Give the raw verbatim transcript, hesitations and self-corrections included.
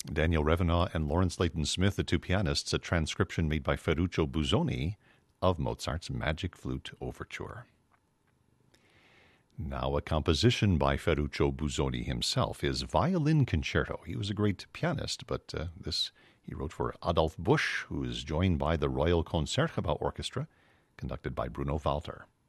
Daniel Revenant and Lawrence Layton Smith, the two pianists, a transcription made by Ferruccio Busoni of Mozart's Magic Flute Overture. Now a composition by Ferruccio Busoni himself, his Violin Concerto. He was a great pianist, but uh, this he wrote for Adolf Busch, who is joined by the Royal Concertgebouw Orchestra, conducted by Bruno Walter.